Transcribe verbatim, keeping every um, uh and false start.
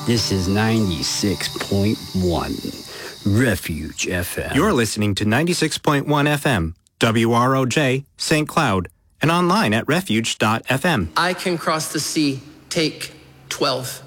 This is ninety-six point one Refuge F M. You're listening to ninety-six point one F M, W R O J, Saint Cloud, and online at refuge dot f m. I can cross the sea. Take twelve.